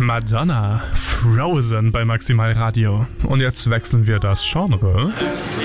Madonna, Frozen bei Maximal Radio. Und jetzt wechseln wir das Genre.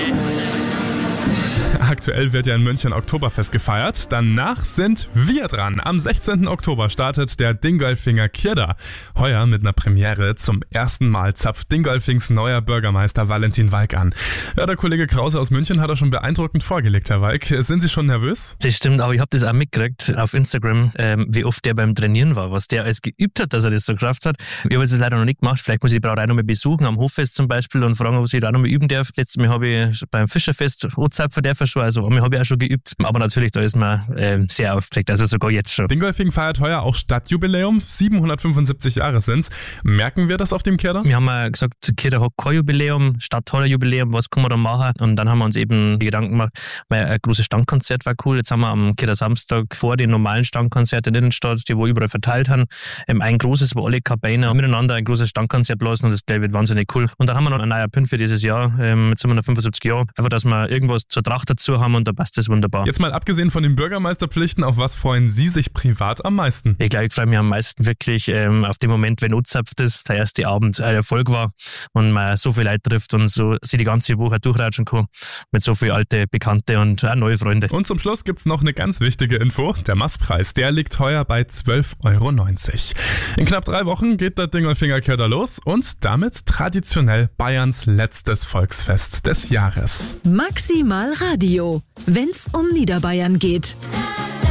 Aktuell wird ja in München Oktoberfest gefeiert. Danach sind wir dran. Am 16. Oktober startet der Dingolfinger Kirda. Heuer mit einer Premiere. Zum ersten Mal zapft Dingolfings neuer Bürgermeister Valentin Walk an. Ja, der Kollege Krause aus München hat er schon beeindruckend vorgelegt, Herr Walk. Sind Sie schon nervös? Das stimmt, aber ich habe das auch mitgekriegt auf Instagram, wie oft der beim Trainieren war, was der alles geübt hat, dass er das so geschafft hat. Ich habe das leider noch nicht gemacht. Vielleicht muss ich die Brauerei noch mal besuchen, am Hoffest zum Beispiel, und fragen, ob ich da noch mal üben darf. Letztes Mal habe ich beim Fischerfest Ozapfen dürfen schon, also habe ich auch schon geübt. Aber natürlich, da ist man sehr aufgeregt, also sogar jetzt schon. Dingolfing feiert heuer auch Stadtjubiläum. 775 Jahre sind's. Merken wir das auf dem Kirda? Wir haben ja gesagt, Kirda hat kein Jubiläum, Stadt hat ein Jubiläum, was kann man da machen? Und dann haben wir uns eben die Gedanken gemacht, weil ein großes Standkonzert war cool. Jetzt haben wir am Kirda Samstag vor den normalen Standkonzerten in der Innenstadt, die wo überall verteilt haben, ein großes, wo alle Kabiner miteinander ein großes Standkonzert lassen, und das, glaube ich, wird wahnsinnig cool. Und dann haben wir noch einen neuen Pin für dieses Jahr, mit 775 Jahren. Einfach, dass wir irgendwas zur Tracht dazu haben, und da passt das wunderbar. Jetzt mal abgesehen von den Bürgermeisterpflichten, auf was freuen Sie sich privat am meisten? Ich glaube, ich freue mich am meisten wirklich auf den Moment, wenn Ozapft ist, der erste Abend ein Erfolg war und man so viele Leute trifft und so sie die ganze Woche durchratschen kann mit so vielen alte Bekannte und auch neue Freunde. Und zum Schluss gibt's noch eine ganz wichtige Info. Der Mastpreis, der liegt heuer bei 12,90 €. In knapp 3 Wochen geht der Dingolfinger Kirda los und damit traditionell Bayerns letztes Volksfest des Jahres. Maximal Radio, wenn's um Niederbayern geht.